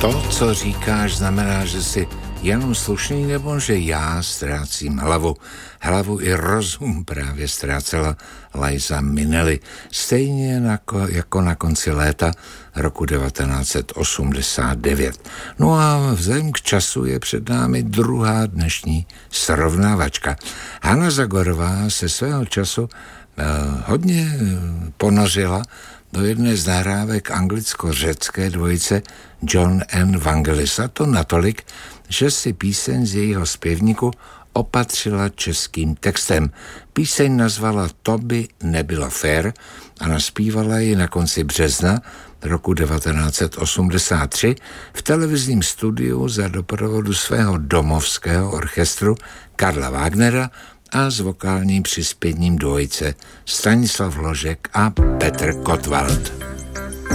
To, co říkáš, znamená, že jsi jenom slušný, nebo že já ztrácím hlavu. Hlavu i rozum právě ztrácela Liza Minnelli. Stejně jako na konci léta roku 1989. No a vzhledem k času je před námi druhá dnešní srovnávačka. Hana Zagorová se svého času hodně ponořila do jedné z nahrávek anglicko-řecké dvojice John and Vangelis. A to natolik, že si píseň z jejího zpěvníku opatřila českým textem. Píseň nazvala To by nebylo fér a naspívala ji na konci března roku 1983 v televizním studiu za doprovodu svého domovského orchestru Karla Wagnera a s vokálním přispěním dvojice Stanislav Hložek a Petr Kottwald.